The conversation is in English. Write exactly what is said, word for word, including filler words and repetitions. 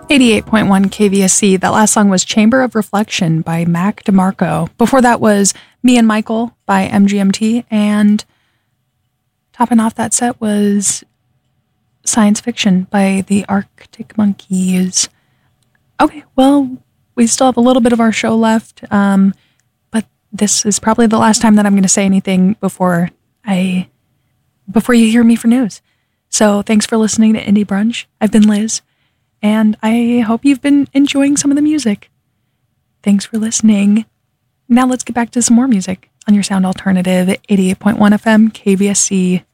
eighty-eight point one K V S C. That last song was Chamber of Reflection by Mac DeMarco. Before that was Me and Michael by M G M T. And topping off that set was Science Fiction by the Arctic Monkeys. Okay, well, we still have a little bit of our show left. Um, but this is probably the last time that I'm going to say anything before I, before you hear me for news. So thanks for listening to Indie Brunch. I've been Liz. And I hope you've been enjoying some of the music. Thanks for listening. Now let's get back to some more music on your sound alternative, eighty-eight point one F M, K V S C.